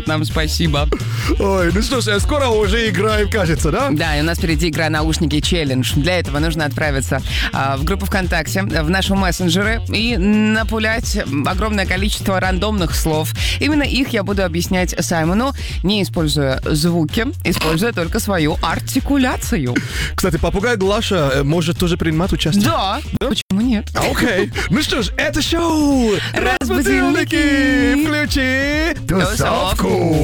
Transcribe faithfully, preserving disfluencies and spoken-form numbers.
нам спасибо. Ой, ну что ж, скоро уже играем, кажется, да? Да, и у нас впереди игра «Наушники челлендж». Для этого нужно отправиться а, в группу ВКонтакте, в наши мессенджеры и напулять огромное количество рандомных слов. Именно их я буду объяснять Саймону, не используя звуки, используя только свою артикуляцию. Кстати, попугай Глаша может тоже принимать участие. Да, да? Почему нет? Окей. Ну что ж, это шоу Разбудилники. Включи тусовку.